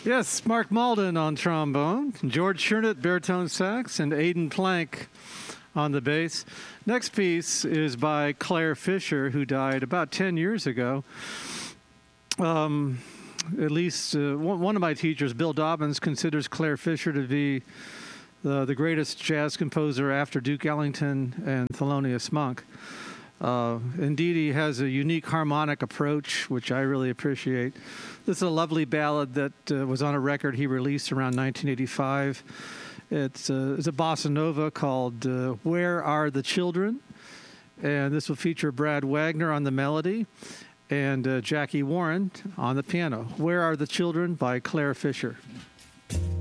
Yes, Mark Malden on trombone, George Chernet baritone sax, and Aidan Plank on the bass. Next piece is by Claire Fisher, who died about 10 years ago. At least one of my teachers, Bill Dobbins, considers Claire Fisher to be the greatest jazz composer after Duke Ellington and Thelonious Monk. Indeed, he has a unique harmonic approach, which I really appreciate. This is a lovely ballad that was on a record he released around 1985. It's a bossa nova called Where Are the Children? And this will feature Brad Wagner on the melody and Jackie Warren on the piano. Where Are the Children by Claire Fisher.